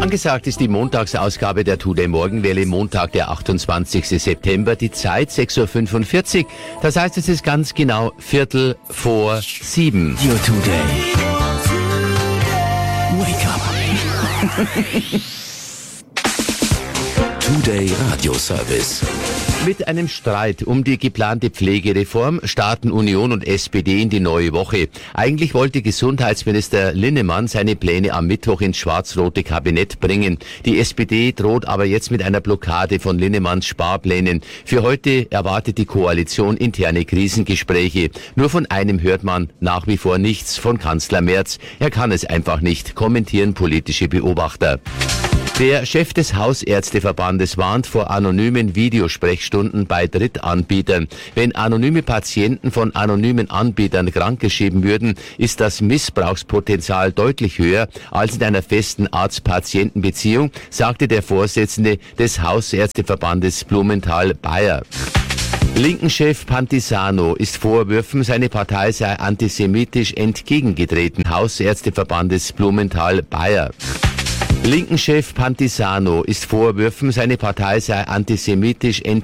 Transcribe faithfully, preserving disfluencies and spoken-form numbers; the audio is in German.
Angesagt ist die Montagsausgabe der Today Morgenwelle, Montag, der achtundzwanzigsten September, die Zeit sechs Uhr fünfundvierzig. Das heißt, es ist ganz genau Viertel vor sieben. Your Today. Wake up. Today Radio Service. Mit einem Streit um die geplante Pflegereform starten Union und S P D in die neue Woche. Eigentlich wollte Gesundheitsminister Linnemann seine Pläne am Mittwoch ins schwarz-rote Kabinett bringen. Die S P D droht aber jetzt mit einer Blockade von Linnemanns Sparplänen. Für heute erwartet die Koalition interne Krisengespräche. Nur von einem hört man nach wie vor nichts, von Kanzler Merz. Er kann es einfach nicht, kommentieren politische Beobachter. Der Chef des Hausärzteverbandes warnt vor anonymen Videosprechstunden bei Drittanbietern. Wenn anonyme Patienten von anonymen Anbietern krankgeschrieben würden, ist das Missbrauchspotenzial deutlich höher als in einer festen Arzt-Patienten-Beziehung, sagte der Vorsitzende des Hausärzteverbandes Blumenthal Bayer. Linken-Chef Pantisano ist Vorwürfen, seine Partei sei antisemitisch entgegengetreten. Hausärzteverbandes Blumenthal Bayer. Linken-Chef Pantisano ist Vorwürfen, seine Partei sei antisemitisch entgegengetreten.